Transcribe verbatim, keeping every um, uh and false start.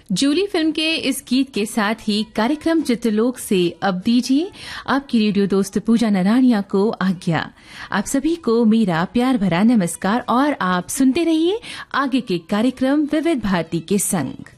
Jully film के इस गीत के साथ ही कार्यक्रम चित्रलोक से अब दीजिए आपकी रेडियो दोस्त पूजा नरानिया को आज्ञा। आप सभी को मेरा प्यार भरा नमस्कार और आप सुनते रहिए आगे के कार्यक्रम विविध भारती के संग।